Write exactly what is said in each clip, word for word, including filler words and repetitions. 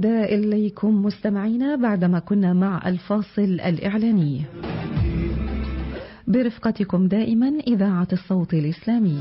العودة إليكم مستمعينا بعدما كنا مع الفاصل الإعلاني برفقتكم دائما إذاعة الصوت الإسلامي.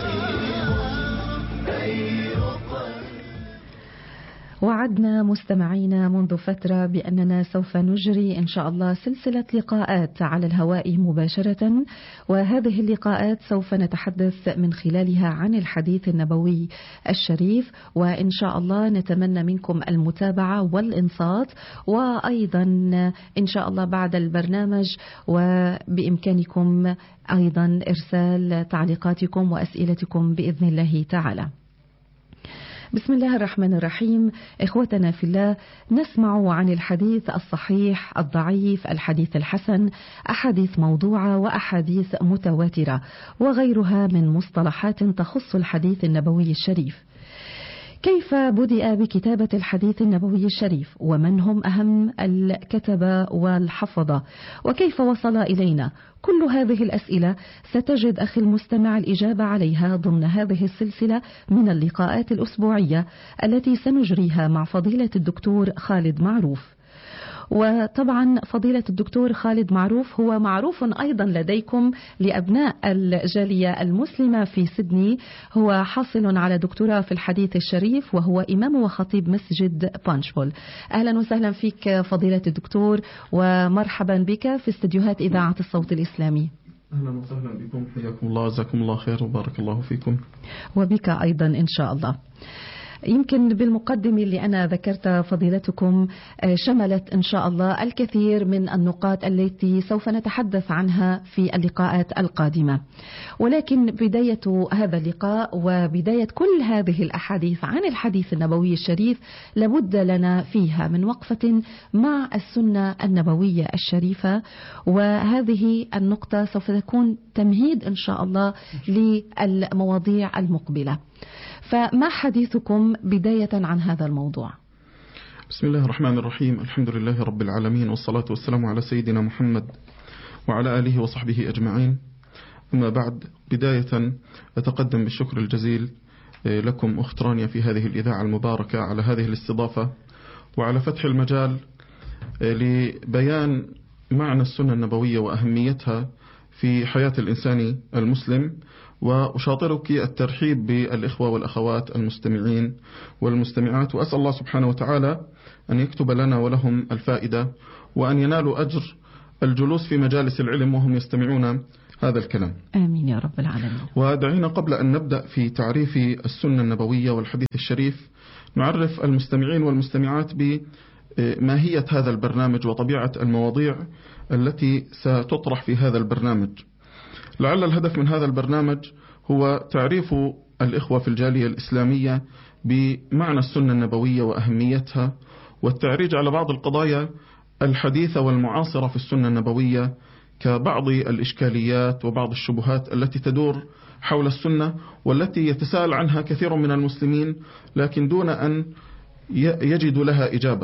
وعدنا مستمعينا منذ فترة بأننا سوف نجري إن شاء الله سلسلة لقاءات على الهواء مباشرة، وهذه اللقاءات سوف نتحدث من خلالها عن الحديث النبوي الشريف، وإن شاء الله نتمنى منكم المتابعة والإنصات، وأيضا إن شاء الله بعد البرنامج وبإمكانكم أيضا إرسال تعليقاتكم وأسئلتكم بإذن الله تعالى. بسم الله الرحمن الرحيم. إخوتنا في الله، نسمع عن الحديث الصحيح، الضعيف، الحديث الحسن، أحاديث موضوعة وأحاديث متواترة وغيرها من مصطلحات تخص الحديث النبوي الشريف. كيف بدأ بكتابة الحديث النبوي الشريف؟ ومن هم أهم الكتبة والحفظة؟ وكيف وصل إلينا؟ كل هذه الأسئلة ستجد أخي المستمع الإجابة عليها ضمن هذه السلسلة من اللقاءات الأسبوعية التي سنجريها مع فضيلة الدكتور خالد معروف. وطبعا فضيلة الدكتور خالد معروف هو معروف أيضا لديكم لأبناء الجالية المسلمة في سيدني. هو حاصل على دكتوراه في الحديث الشريف، وهو إمام وخطيب مسجد بانشبول. أهلا وسهلا فيك فضيلة الدكتور، ومرحبا بك في استديوهات إذاعة الصوت الإسلامي. أهلا وسهلا بكم، حياكم الله، جزاكم الله خير وبارك الله فيكم. وبك أيضا إن شاء الله. يمكن بالمقدمة اللي أنا ذكرت فضيلتكم شملت إن شاء الله الكثير من النقاط التي سوف نتحدث عنها في اللقاءات القادمة، ولكن بداية هذا اللقاء وبداية كل هذه الأحاديث عن الحديث النبوي الشريف لابد لنا فيها من وقفة مع السنة النبوية الشريفة، وهذه النقطة سوف تكون تمهيد إن شاء الله للمواضيع المقبلة. فما حديثكم بداية عن هذا الموضوع؟ بسم الله الرحمن الرحيم. الحمد لله رب العالمين، والصلاة والسلام على سيدنا محمد وعلى آله وصحبه أجمعين. أما بعد، بداية أتقدم بالشكر الجزيل لكم أخت رانيا في هذه الإذاعة المباركة على هذه الاستضافة، وعلى فتح المجال لبيان معنى السنة النبوية وأهميتها في حياة الإنسان المسلم. وأشاطرك الترحيب بالإخوة والأخوات المستمعين والمستمعات، وأسأل الله سبحانه وتعالى أن يكتب لنا ولهم الفائدة، وأن ينالوا أجر الجلوس في مجالس العلم وهم يستمعون هذا الكلام. آمين يا رب العالمين. ودعينا قبل أن نبدأ في تعريف السنة النبوية والحديث الشريف نعرف المستمعين والمستمعات بماهية هذا البرنامج وطبيعة المواضيع التي ستطرح في هذا البرنامج. لعل الهدف من هذا البرنامج هو تعريف الإخوة في الجالية الإسلامية بمعنى السنة النبوية وأهميتها، والتعريج على بعض القضايا الحديثة والمعاصرة في السنة النبوية، كبعض الإشكاليات وبعض الشبهات التي تدور حول السنة والتي يتساءل عنها كثير من المسلمين لكن دون أن يجدوا لها إجابة.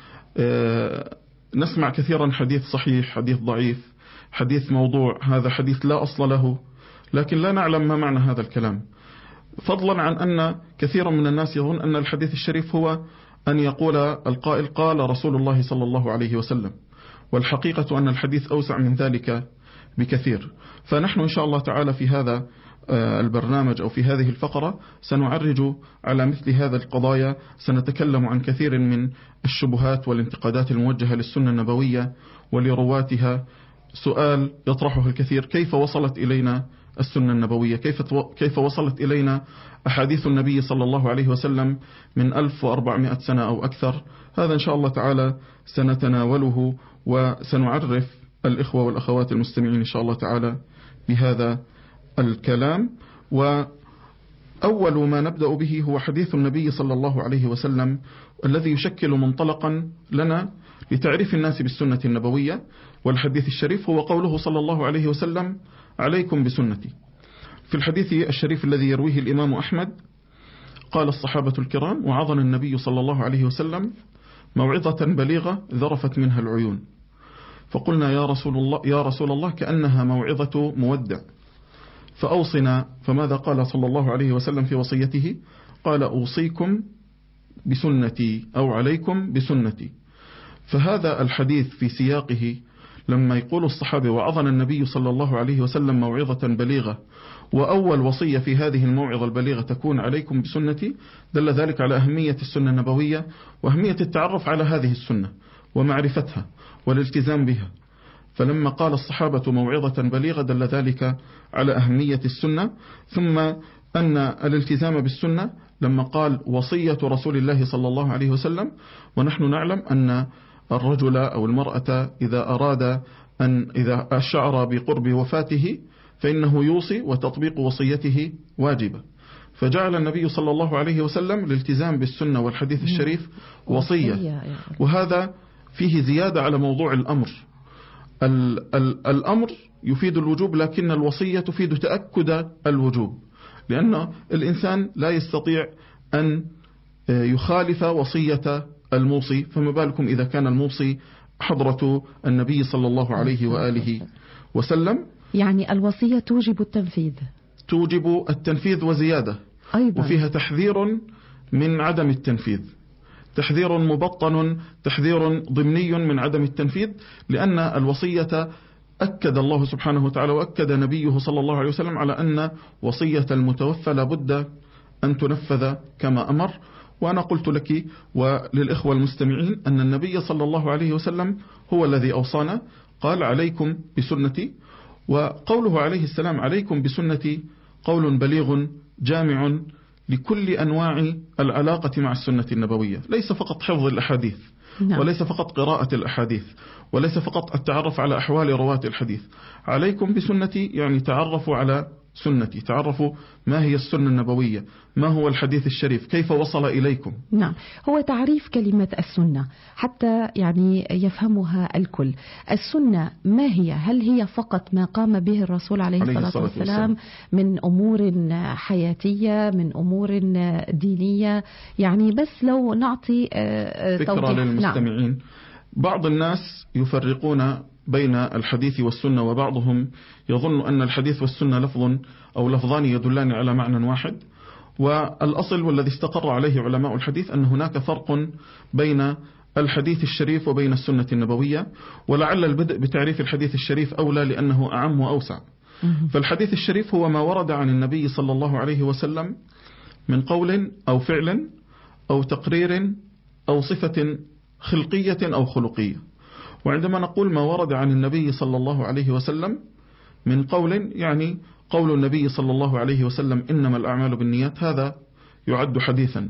نسمع كثيرا حديث صحيح، حديث ضعيف، حديث موضوع، هذا حديث لا أصل له، لكن لا نعلم ما معنى هذا الكلام، فضلا عن أن كثير من الناس يظن أن الحديث الشريف هو أن يقول القائل قال رسول الله صلى الله عليه وسلم، والحقيقة أن الحديث أوسع من ذلك بكثير. فنحن إن شاء الله تعالى في هذا البرنامج أو في هذه الفقرة سنعرج على مثل هذا القضايا، سنتكلم عن كثير من الشبهات والانتقادات الموجهة للسنة النبوية ولرواتها. سؤال يطرحه الكثير: كيف وصلت إلينا السنة النبوية؟ كيف كيف وصلت إلينا أحاديث النبي صلى الله عليه وسلم من ألف وأربعمائة سنة أو أكثر؟ هذا إن شاء الله تعالى سنتناوله، وسنعرف الإخوة والأخوات المستمعين إن شاء الله تعالى بهذا الكلام. وأول ما نبدأ به هو حديث النبي صلى الله عليه وسلم الذي يشكل منطلقا لنا لتعريف الناس بالسنة النبوية. والحديث الشريف هو قوله صلى الله عليه وسلم: عليكم بسنتي. في الحديث الشريف الذي يرويه الإمام أحمد قال الصحابة الكرام: وعظنا النبي صلى الله عليه وسلم موعظة بليغة ذرفت منها العيون، فقلنا يا رسول الله يا رسول الله كأنها موعظة مودع، فأوصنا. فماذا قال صلى الله عليه وسلم في وصيته؟ قال: أوصيكم بسنتي أو عليكم بسنتي. فهذا الحديث في سياقه لما يقول الصحابة وعظنا النبي صلى الله عليه وسلم موعظة بليغة، وأول وصية في هذه الموعظة البليغة تكون عليكم بسنتي، دل ذلك على أهمية السنة النبوية وأهمية التعرف على هذه السنة ومعرفتها والالتزام بها. فلما قال الصحابة موعظة بليغة دل ذلك على أهمية السنة. ثم أن الالتزام بالسنة لما قال وصية رسول الله صلى الله عليه وسلم، ونحن نعلم أن الرجل أو المرأة إذا أراد أن إذا أشعر بقرب وفاته فإنه يوصي، وتطبيق وصيته واجبة. فجعل النبي صلى الله عليه وسلم الالتزام بالسنة والحديث الشريف وصية، وهذا فيه زيادة على موضوع الأمر. ال ال الأمر يفيد الوجوب، لكن الوصية تفيد تأكد الوجوب، لأن الإنسان لا يستطيع أن يخالف وصية الموصي، فما بالكم إذا كان الموصي حضرة النبي صلى الله عليه وآله وسلم. يعني الوصية توجب التنفيذ، توجب التنفيذ وزيادة أيضا، وفيها تحذير من عدم التنفيذ، تحذير مبطن، تحذير ضمني من عدم التنفيذ، لأن الوصية أكد الله سبحانه وتعالى وأكد نبيه صلى الله عليه وسلم على أن وصية المتوفى لابد أن تنفذ كما أمر. وأنا قلت لك وللإخوة المستمعين أن النبي صلى الله عليه وسلم هو الذي أوصانا، قال عليكم بسنتي، وقوله عليه السلام عليكم بسنتي قول بليغ جامع لكل أنواع العلاقة مع السنة النبوية، ليس فقط حفظ الأحاديث، نعم. وليس فقط قراءة الأحاديث، وليس فقط التعرف على أحوال رواة الحديث. عليكم بسنتي يعني تعرفوا على سنتي، تعرفوا ما هي السنة النبوية، ما هو الحديث الشريف، كيف وصل إليكم. نعم، هو تعريف كلمة السنة حتى يعني يفهمها الكل. السنة ما هي؟ هل هي فقط ما قام به الرسول عليه, عليه الصلاة والسلام من أمور حياتية، من أمور دينية؟ يعني بس لو نعطي فكرة للمستمعين. نعم. بعض الناس يفرقون بين الحديث والسنة، وبعضهم يظن أن الحديث والسنة لفظ أو لفظان يدلان على معنى واحد. والأصل والذي استقر عليه علماء الحديث أن هناك فرق بين الحديث الشريف وبين السنة النبوية، ولعل البدء بتعريف الحديث الشريف أولى لأنه أعم وأوسع. فالحديث الشريف هو ما ورد عن النبي صلى الله عليه وسلم من قول أو فعل أو تقرير أو صفة خلقية أو خلقية. وعندما نقول ما ورد عن النبي صلى الله عليه وسلم من قول، يعني قول النبي صلى الله عليه وسلم إنما الأعمال بالنيات، هذا يعد حديثا.